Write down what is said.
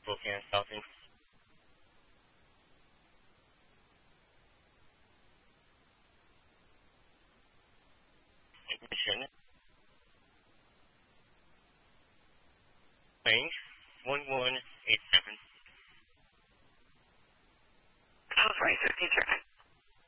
Spokane Consulting. Ignition. Range 1187. Charles Rice, 15 Sherman.